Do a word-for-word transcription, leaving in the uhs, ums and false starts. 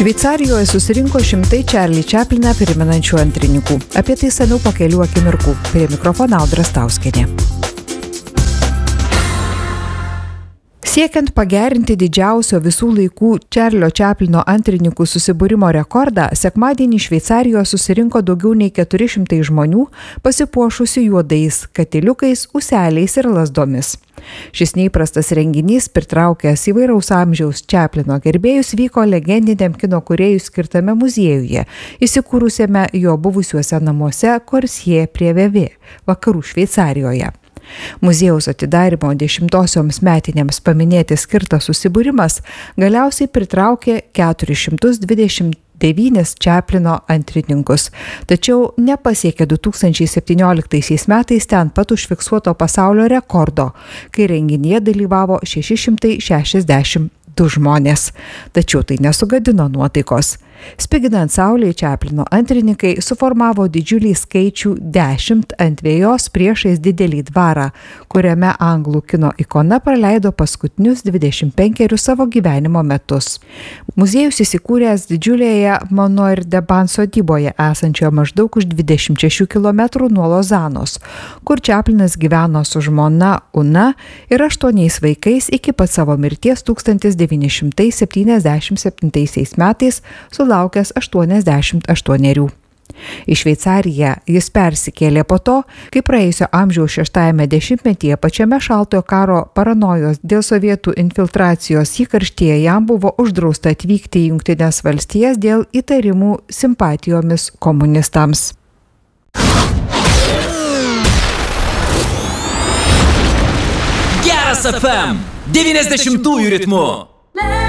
Šveicarijoje susirinko šimtai Charlie Chapliną primenančių antrininkų. Apie tai seniau po kelių akimirkų. Prie mikrofono Audra Stauskienė. Siekiant pagerinti didžiausio visų laikų Čarlio Čaplino antrininkų susibūrimo rekordą, sekmadienį Šveicarijoje susirinko daugiau nei keturi šimtai žmonių, pasipuošusių juodais katiliukais, ūseliais ir lazdomis. Šis neįprastas renginys, pritraukęs įvairaus amžiaus Čaplino gerbėjus, vyko legendiniam kino kūrėjui skirtame muziejuje, įsikūrusiame jo buvusiuose namuose Korsie prie Vevė, vakarų Šveicarijoje. Muziejaus atidarymo dešimtosioms metinėms paminėti skirtas susibūrimas galiausiai pritraukė keturis šimtus dvidešimt devynis Čaplino antrininkus, tačiau nepasiekė du tūkstančiai septynioliktaisiais metais ten pat užfiksuoto pasaulio rekordo, kai renginyje dalyvavo šeši šimtai šešiasdešimt du žmonės. Tačiau tai nesugadino nuotaikos. Spiginant saulei, Čaplino antrininkai suformavo didžiulį skaičių dešimt ant vėjos priešais didelį dvarą, kuriame anglų kino ikona praleido paskutinius dvidešimt penkerius savo gyvenimo metus. Muziejus įsikūręs didžiulėje Manoir-de-Ban sodyboje esančioje maždaug už dvidešimt šešių kilometrų nuo Lozanos, kur Čaplinas gyveno su žmona Una ir aštuoniais vaikais iki pat savo mirties tūkstantis devyni šimtai septyniasdešimt septintaisiais metais sulaukęs aštuoniasdešimt aštuonerių. Į Šveicariją jis persikėlė po to, kai praėjusio amžiaus šeštajame dešimtmetyje pačiame šaltojo karo paranojos dėl sovietų infiltracijos įkarštyje jam buvo uždrausta atvykti į Jungtines valstijas dėl įtarimų simpatijomis komunistams. Geras F M devyniasdešimtųjų ritmu.